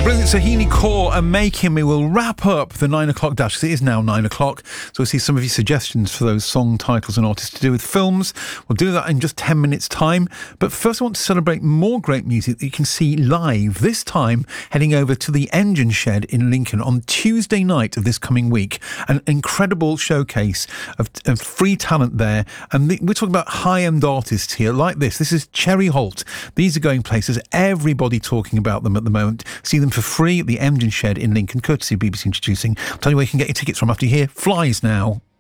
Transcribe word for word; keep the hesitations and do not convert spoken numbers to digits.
Brilliant. Sahini Kaur and Making Me will wrap up the nine o'clock dash, because it is now nine o'clock. So we'll see some of your suggestions for those song titles and artists to do with films. We'll do that in just ten minutes' time. But first, I want to celebrate more great music that you can see live. This time, heading over to the Engine Shed in Lincoln on Tuesday night of this coming week. An incredible showcase of, of free talent there. And the, we're talking about high-end artists here like this. This is Cherry Holt. These are going places. Everybody talking about them at the moment. See them for free at the Engine Shed in Lincoln, courtesy of B B C Introducing. I'll tell you where you can get your tickets from after you hear Flies now.